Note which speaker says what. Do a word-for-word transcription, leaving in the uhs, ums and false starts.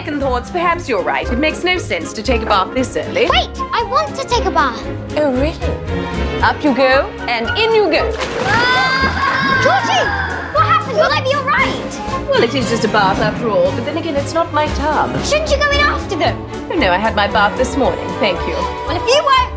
Speaker 1: second thoughts, perhaps you're right. It makes no sense to take a bath this early.
Speaker 2: Wait, I want to take a bath.
Speaker 1: Oh, really? Up you go, and in you go.
Speaker 2: Ah! Georgie, what happened? Will I be all right?
Speaker 1: Well, it is just a bath after all, but then again, it's not my tub.
Speaker 2: Shouldn't you go in after them?
Speaker 1: Oh, no, I had my bath this morning, thank you.
Speaker 2: Well, if you won't